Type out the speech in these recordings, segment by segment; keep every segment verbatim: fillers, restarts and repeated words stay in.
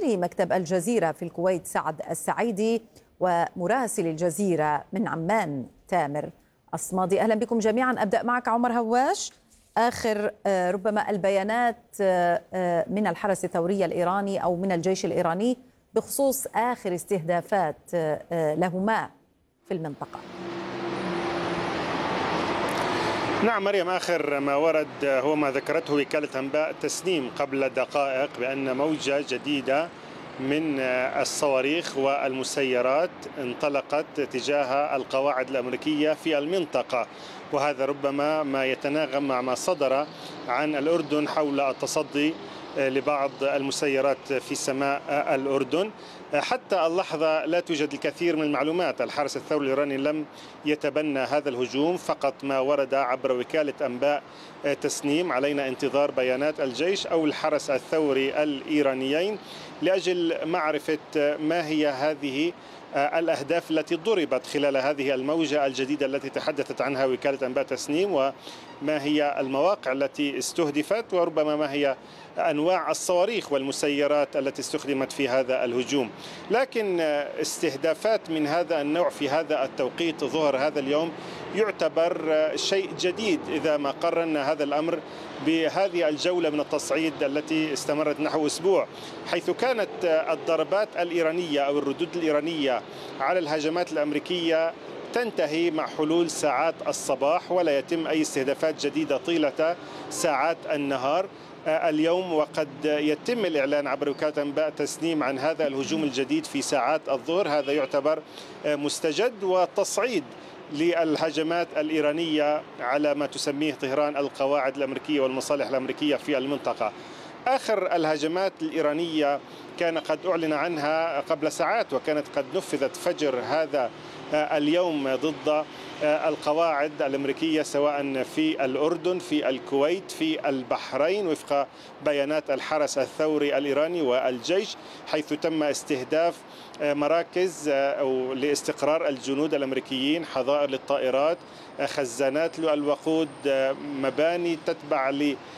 مدير مكتب الجزيرة في الكويت سعد السعيدي، ومراسل الجزيرة من عمان تامر الصمادي. أهلا بكم جميعا. أبدأ معك عمر هواش. آخر ربما البيانات من الحرس الثوري الإيراني أو من الجيش الإيراني بخصوص آخر استهدافات لهما في المنطقة. نعم مريم، آخر ما ورد هو ما ذكرته وكالة أنباء تسنيم قبل دقائق بأن موجة جديدة من الصواريخ والمسيرات انطلقت تجاه القواعد الأمريكية في المنطقة، وهذا ربما ما يتناغم مع ما صدر عن الأردن حول التصدي لبعض المسيرات في سماء الأردن. حتى اللحظة لا توجد الكثير من المعلومات. الحرس الثوري الإيراني لم يتبنى هذا الهجوم، فقط ما ورد عبر وكالة أنباء تسنيم. علينا انتظار بيانات الجيش أو الحرس الثوري الإيرانيين لأجل معرفة ما هي هذه الأهداف التي ضربت خلال هذه الموجة الجديدة التي تحدثت عنها وكالة أنباء تسنيم، وما هي المواقع التي استهدفت، وربما ما هي أنواع الصواريخ والمسيرات التي استخدمت في هذا الهجوم. لكن استهدافات من هذا النوع في هذا التوقيت ظهر هذا اليوم يعتبر شيء جديد إذا ما قررنا هذا الأمر بهذه الجولة من التصعيد التي استمرت نحو أسبوع، حيث كانت الضربات الإيرانية أو الردود الإيرانية على الهجمات الأمريكية تنتهي مع حلول ساعات الصباح، ولا يتم أي استهدافات جديدة طيلة ساعات النهار اليوم. وقد يتم الإعلان عبر وكالة أنباء تسنيم عن هذا الهجوم الجديد في ساعات الظهر. هذا يعتبر مستجد وتصعيد للهجمات الإيرانية على ما تسميه طهران القواعد الأمريكية والمصالح الأمريكية في المنطقة. آخر الهجمات الإيرانية كان قد أعلن عنها قبل ساعات، وكانت قد نفذت فجر هذا اليوم ضد القواعد الأمريكية سواء في الأردن، في الكويت، في البحرين، وفق بيانات الحرس الثوري الإيراني والجيش، حيث تم استهداف مراكز أو لاستقرار الجنود الأمريكيين، حظائر للطائرات، خزانات للوقود، مباني تتبع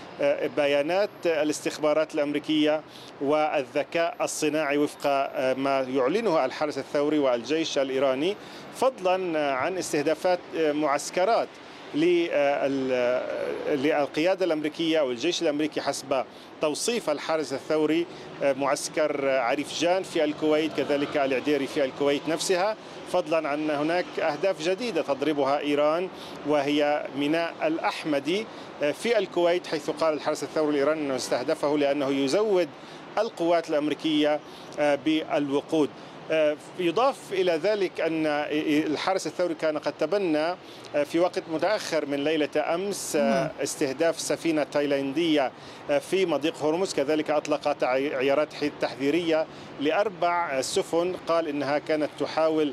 لبيانات الاستخبارات الأمريكية والذكاء الصناعي وفق ما يعلنه الحرس الثوري والجيش الإيراني، فضلا عن استهدافات معسكرات للقيادة الأمريكية أو الجيش الأمريكي حسب توصيف الحرس الثوري، معسكر عريفجان في الكويت، كذلك العديري في الكويت نفسها، فضلا عن هناك أهداف جديدة تضربها إيران وهي ميناء الأحمدي في الكويت، حيث قال الحرس الثوري الإيراني أنه استهدفه لأنه يزود القوات الأمريكية بالوقود. يضاف إلى ذلك أن الحرس الثوري كان قد تبنى في وقت متأخر من ليلة أمس استهداف سفينة تايلاندية في مضيق هرمز، كذلك أطلقت عيارات تحذيرية لأربع سفن قال إنها كانت تحاول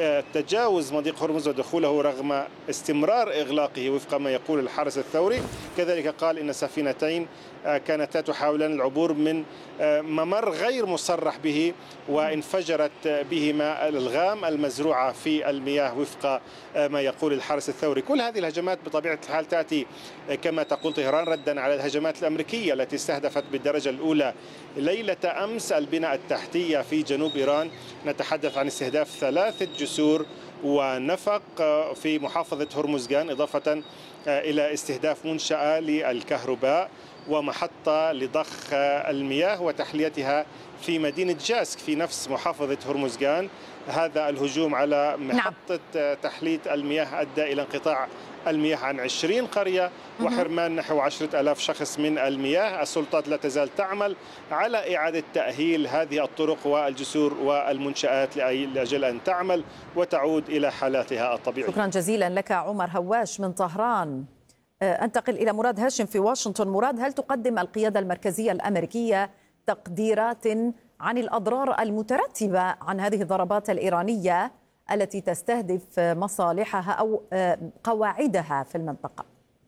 تجاوز مضيق هرمز ودخوله رغم استمرار إغلاقه وفق ما يقول الحرس الثوري. كذلك قال إن سفينتين كانتا تحاولان العبور من ممر غير مصرح به وانفجرت بهما الألغام المزروعة في المياه وفق ما يقول الحرس الثوري. كل هذه الهجمات بطبيعة الحال تأتي كما تقول طهران ردا على الهجمات الأمريكية التي استهدفت بالدرجة الأولى ليلة أمس البنى التحتية في جنوب إيران. نتحدث عن استهداف ثلاثة جسور ونفق في محافظة هرمزغان، إضافة إلى استهداف منشأة للكهرباء ومحطة لضخ المياه وتحليتها في مدينة جاسك في نفس محافظة هرمزغان. هذا الهجوم على محطة نعم. تحلية المياه أدى إلى انقطاع المياه عن عشرين قرية وحرمان نحو عشرة آلاف شخص من المياه. السلطات لا تزال تعمل على إعادة تأهيل هذه الطرق والجسور والمنشآت لأجل أن تعمل وتعود إلى حالاتها الطبيعية. شكرا جزيلا لك عمر هواش من طهران. أنتقل إلى مراد هاشم في واشنطن. مراد، هل تقدم القيادة المركزية الأمريكية تقديرات عن الأضرار المترتبة عن هذه الضربات الإيرانية التي تستهدف مصالحها أو قواعدها في المنطقة؟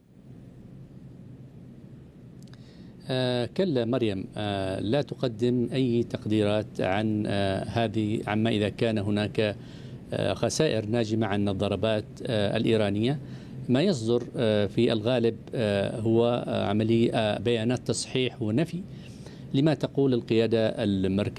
آه كلا مريم، آه لا تقدم أي تقديرات عن آه هذه عما إذا كان هناك آه خسائر ناجمة عن الضربات آه الإيرانية. ما يصدر آه في الغالب آه هو آه عملية آه بيانات تصحيح ونفي لما تقول القيادة المركزية